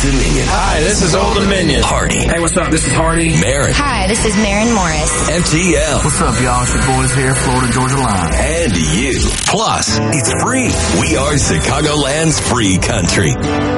Dominion. Hi, this is Old Dominion. Hardy. Hey, what's up? This is Hardy. Marin. Hi, this is Marin Morris. FTL. What's up, y'all? It's your boys here, Florida Georgia Line. And you. Plus, it's free. We are Chicagoland's free country.